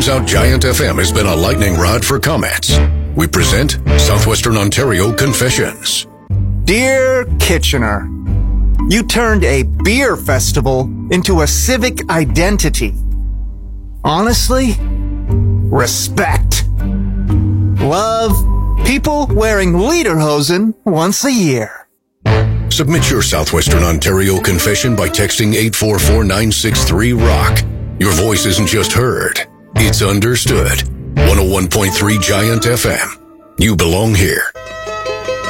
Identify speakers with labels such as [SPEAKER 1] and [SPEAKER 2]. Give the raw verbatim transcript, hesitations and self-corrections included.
[SPEAKER 1] Turns out Giant F M has been a lightning rod for comments. We present Southwestern Ontario Confessions.
[SPEAKER 2] Dear Kitchener, you turned a beer festival into a civic identity. Honestly, respect. Love, people wearing lederhosen once a year.
[SPEAKER 1] Submit your Southwestern Ontario confession by texting eight four four nine six three rock. Your voice isn't just heard, it's understood. one oh one point three Giant F M. You belong here.